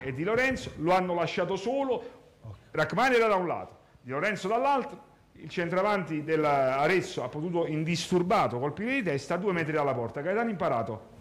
e Di Lorenzo, lo hanno lasciato solo, Rachmani era da un lato, Di Lorenzo dall'altro, il centravanti dell'Arezzo ha potuto indisturbato colpire di testa a 2 metri dalla porta. Gaetano Imparato